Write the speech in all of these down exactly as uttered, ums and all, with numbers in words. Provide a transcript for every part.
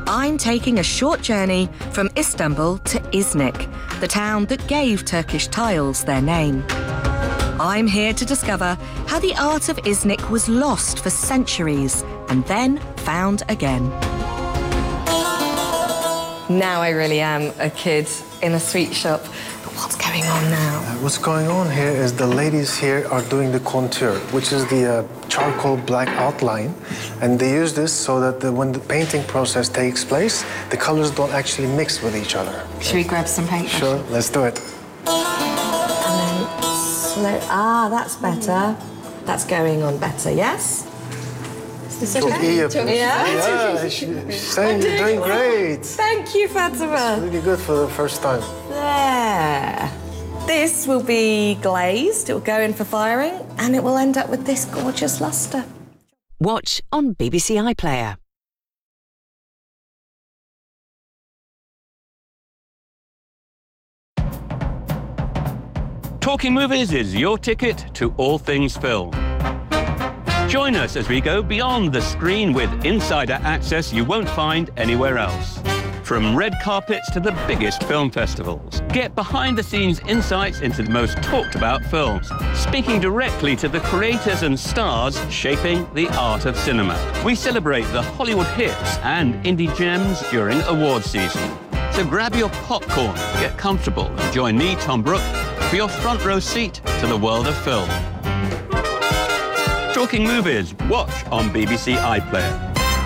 I'm taking a short journey from Istanbul to Iznik, the town that gave Turkish tiles their name. I'm here to discover how the art of Iznik was lost for centuries and then found again. Now I really am a kid in a sweet shop. But what's going on now? Uh, what's going on here is the ladies here are doing the contour, which is the uh, charcoal black outline. And they use this so that the, when the painting process takes place, the colors don't actually mix with each other. Should we grab some paint? Sure, let's do it. And then slow. Ah, that's better. That's going on better, yes? Is this okay? Yeah, Yeah? yeah, she, she's saying you're doing great. Thank you, Fatima. It's really good for the first time. There. This will be glazed, it will go in for firing, and it will end up with this gorgeous lustre. Watch on B B C iPlayer. Talking Movies is your ticket to all things film. Join us as we go beyond the screen with insider access you won't find anywhere else. From red carpets to the biggest film festivals. Get behind-the-scenes insights into the most talked-about films, speaking directly to the creators and stars shaping the art of cinema. We celebrate the Hollywood hits and indie gems during awards season. So grab your popcorn, get comfortable, and join me, Tom Brooke, for your front row seat to the world of film. Talking Movies, watch on B B C iPlayer.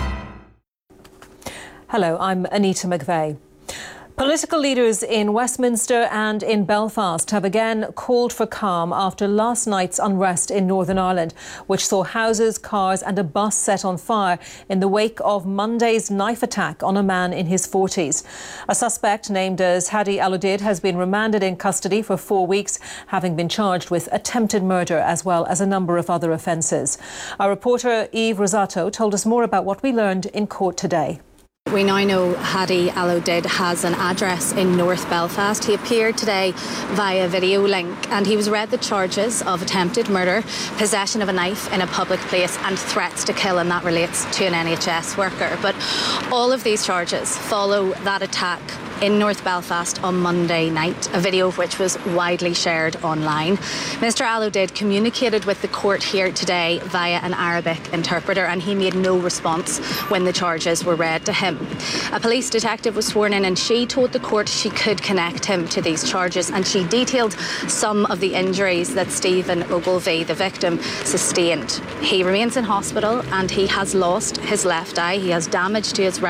Hello, I'm Anita McVeigh. Political leaders in Westminster and in Belfast have again called for calm after last night's unrest in Northern Ireland, which saw houses, cars and a bus set on fire in the wake of Monday's knife attack on a man in his forties. A suspect named as Hadi Aludid has been remanded in custody for four weeks, having been charged with attempted murder as well as a number of other offences. Our reporter Eve Rosato told us more about what we learned in court today. We now know Hadi Aludid has an address in North Belfast. He appeared today via video link and he was read the charges of attempted murder, possession of a knife in a public place and threats to kill, and that relates to an N H S worker. But all of these charges follow that attack in North Belfast on Monday night, a video of which was widely shared online. Mister Aludid communicated with the court here today via an Arabic interpreter, and he made no response when the charges were read to him. A police detective was sworn in and she told the court she could connect him to these charges, and she detailed some of the injuries that Stephen Ogilvie, the victim, sustained. He remains in hospital and he has lost his left eye. He has damage to his right